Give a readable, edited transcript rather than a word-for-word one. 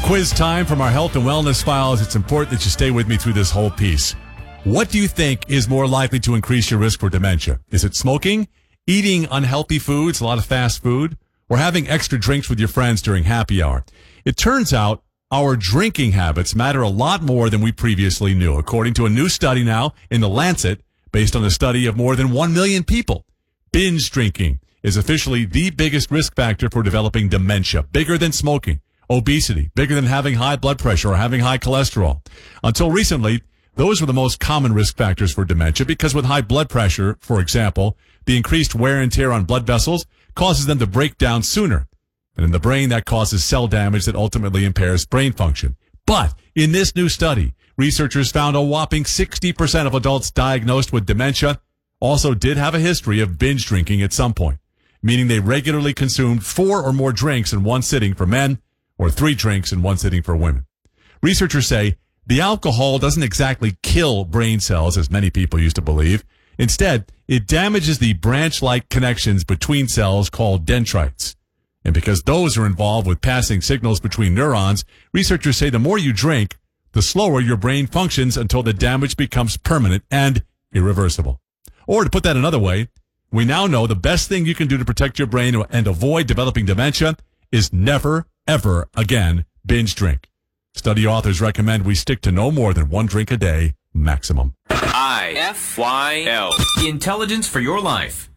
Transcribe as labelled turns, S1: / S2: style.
S1: Quiz time from our health and wellness files. It's important that you stay with me through this whole piece. What do you think is more likely to increase your risk for dementia? Is it smoking, eating unhealthy foods, a lot of fast food, or having extra drinks with your friends during happy hour? It turns out our drinking habits matter a lot more than we previously knew, according to a new study now in The Lancet, based on a study of more than 1 million people. Binge drinking is officially the biggest risk factor for developing dementia, bigger than smoking, obesity, bigger than having high blood pressure or having high cholesterol. Until recently, those were the most common risk factors for dementia because with high blood pressure, for example, the increased wear and tear on blood vessels causes them to break down sooner. And in the brain, that causes cell damage that ultimately impairs brain function. But in this new study, researchers found a whopping 60% of adults diagnosed with dementia also did have a history of binge drinking at some point, meaning they regularly consumed 4 or more drinks in one sitting for men or 3 drinks in one sitting for women. Researchers say the alcohol doesn't exactly kill brain cells, as many people used to believe. Instead, it damages the branch-like connections between cells called dendrites. And because those are involved with passing signals between neurons, researchers say the more you drink, the slower your brain functions until the damage becomes permanent and irreversible. Or to put that another way, we now know the best thing you can do to protect your brain and avoid developing dementia is never, ever again binge drink. Study authors recommend we stick to no more than 1 drink a day maximum.
S2: IFYL. Intelligence for your life.